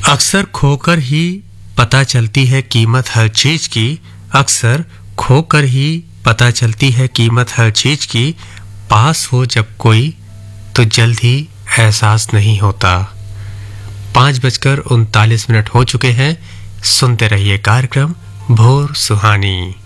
अक्सर खोकर ही पता चलती है कीमत हर चीज की। अक्सर खोकर ही पता चलती है कीमत हर चीज की। पास हो जब कोई तो जल्द ही एहसास नहीं होता। 5:39 हो चुके हैं। सुनते रहिए कार्यक्रम भोर सुहानी।